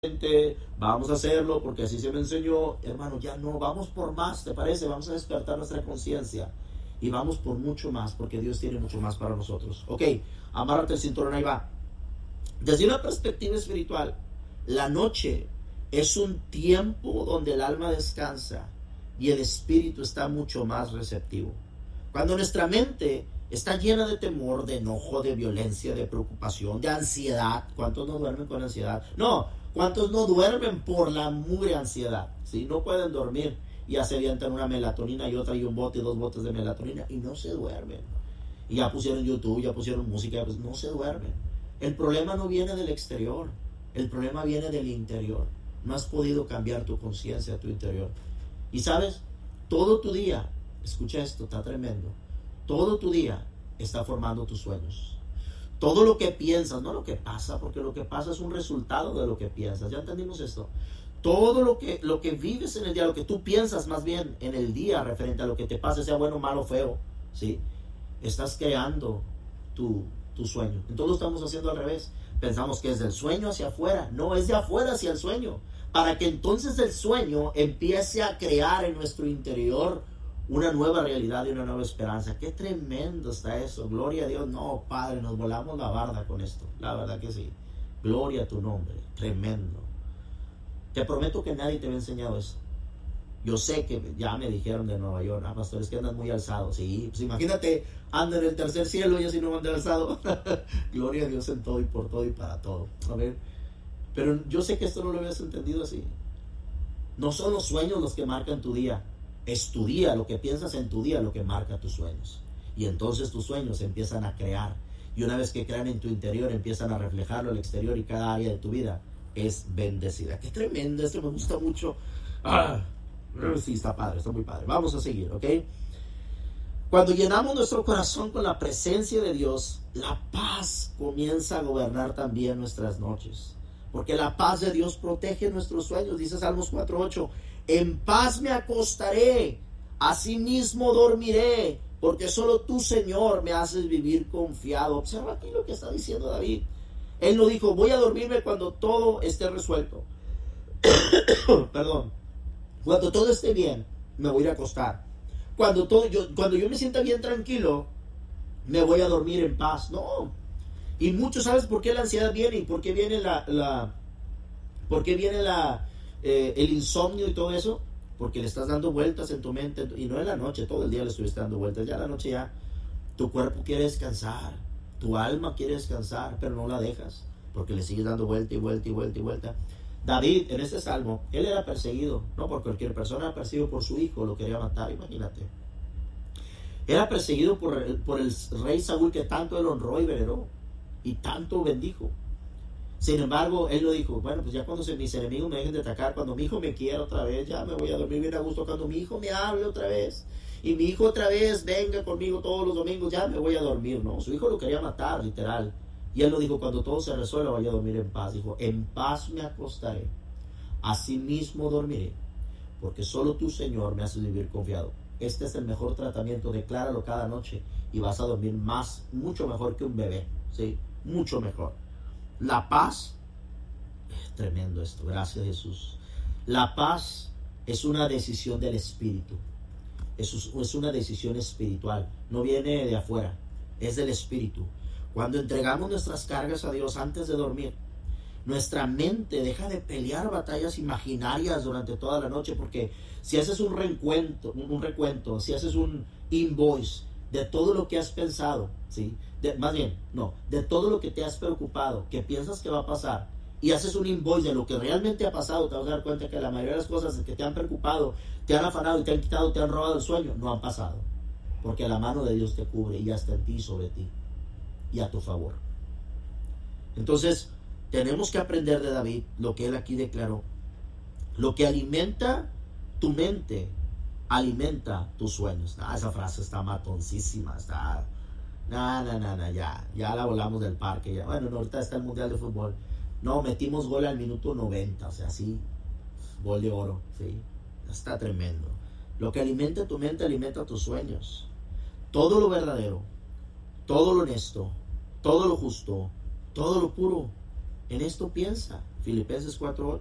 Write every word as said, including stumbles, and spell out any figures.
vamos a hacerlo porque así se me enseñó. Hermano, ya no, vamos por más, ¿te parece? Vamos a despertar nuestra conciencia y vamos por mucho más, porque Dios tiene mucho más para nosotros. Ok, amárrate el cinturón, ahí va. Desde una perspectiva espiritual, la noche es un tiempo donde el alma descansa y el espíritu está mucho más receptivo. Cuando nuestra mente está llena de temor, de enojo, de violencia, de preocupación, de ansiedad. ¿Cuántos no duermen con ansiedad? No, ¿cuántos no duermen por la mugre ansiedad? ¿Sí? No pueden dormir y ya se avientan una melatonina y otra y un bote y dos botes de melatonina y no se duermen. Y ya pusieron YouTube, ya pusieron música, pues no se duermen. El problema no viene del exterior, el problema viene del interior. No has podido cambiar tu conciencia, tu interior. Y sabes, todo tu día, escucha esto, está tremendo. Todo tu día está formando tus sueños. Todo lo que piensas, no lo que pasa, porque lo que pasa es un resultado de lo que piensas. ¿Ya entendimos esto? Todo lo que, lo que vives en el día, lo que tú piensas más bien en el día referente a lo que te pase, sea bueno, malo, feo, ¿sí? Estás creando tu, tu sueño. Entonces lo estamos haciendo al revés. Pensamos que es del sueño hacia afuera. No, es de afuera hacia el sueño. Para que entonces el sueño empiece a crear en nuestro interior una nueva realidad y una nueva esperanza. Qué tremendo está eso. Gloria a Dios. No, Padre, nos volamos la barda con esto. La verdad que sí. Gloria a tu nombre. Tremendo. Te prometo que nadie te había enseñado eso. Yo sé que ya me dijeron de Nueva York, ah, pastores, que andan muy alzados. Sí, pues imagínate, andan en el tercer cielo y así no andan alzados. Gloria a Dios en todo y por todo y para todo. A ver, pero yo sé que esto no lo habías entendido así. No son los sueños los que marcan tu día. Es tu día, lo que piensas en tu día, lo que marca tus sueños. Y entonces tus sueños empiezan a crear. Y una vez que crean en tu interior, empiezan a reflejarlo al exterior y cada área de tu vida es bendecida. Qué tremendo, esto me gusta mucho. Ah, sí, está padre, está muy padre. Vamos a seguir, ¿ok? Cuando llenamos nuestro corazón con la presencia de Dios, la paz comienza a gobernar también nuestras noches. Porque la paz de Dios protege nuestros sueños. Dice Salmos cuatro ocho. En paz me acostaré, asimismo dormiré, porque solo tú, Señor, me haces vivir confiado. Observa aquí lo que está diciendo David. Él no dijo, voy a dormirme cuando todo esté resuelto. Perdón. Cuando todo esté bien, me voy a ir a acostar. Cuando, todo, yo, cuando yo me sienta bien tranquilo, me voy a dormir en paz. No. Y muchos, ¿sabes por qué la ansiedad viene? ¿Y por qué viene la... la por qué viene la... Eh, el insomnio y todo eso? Porque le estás dando vueltas en tu mente, y no en la noche, todo el día le estuviste dando vueltas. Ya en la noche ya tu cuerpo quiere descansar, tu alma quiere descansar, pero no la dejas porque le sigues dando vuelta y vuelta y vuelta y vuelta. David, en este salmo, él era perseguido, no por cualquier persona, era perseguido por su hijo, lo quería matar, imagínate. Era perseguido por el, por el rey Saúl, que tanto él honró y veneró y tanto bendijo. Sin embargo, él lo dijo, bueno, pues ya cuando se, mis enemigos me dejen de atacar, cuando mi hijo me quiera otra vez, ya me voy a dormir bien a gusto. Cuando mi hijo me hable otra vez, y mi hijo otra vez venga conmigo todos los domingos, ya me voy a dormir, ¿no? Su hijo lo quería matar, literal. Y él lo dijo, cuando todo se resuelva, voy a dormir en paz. Dijo, en paz me acostaré, asimismo dormiré, porque solo tú, Señor, me haces vivir confiado. Este es el mejor tratamiento, decláralo cada noche, y vas a dormir más, mucho mejor que un bebé, ¿sí? Mucho mejor. La paz, es tremendo esto, gracias Jesús. La paz es una decisión del espíritu, es, es una decisión espiritual, no viene de afuera, es del espíritu. Cuando entregamos nuestras cargas a Dios antes de dormir, nuestra mente deja de pelear batallas imaginarias durante toda la noche, porque si haces un recuento, un recuento, si haces un invoice de todo lo que has pensado, ¿sí? De, más bien, no, de todo lo que te has preocupado, que piensas que va a pasar, y haces un invoice de lo que realmente ha pasado, te vas a dar cuenta que la mayoría de las cosas que te han preocupado, te han afanado y te han quitado, te han robado el sueño, no han pasado, porque la mano de Dios te cubre y ya está en ti y sobre ti y a tu favor. Entonces tenemos que aprender de David lo que él aquí declaró. Lo que alimenta tu mente alimenta tus sueños. Ah, esa frase está matoncísima, está... No, no, no, no, ya, ya la volamos del parque. Ya. Bueno, no, ahorita está el Mundial de Fútbol. No, metimos gol al minuto noventa, o sea, sí, gol de oro, sí, está tremendo. Lo que alimenta tu mente alimenta tus sueños. Todo lo verdadero, todo lo honesto, todo lo justo, todo lo puro, En esto piensa. Filipenses cuatro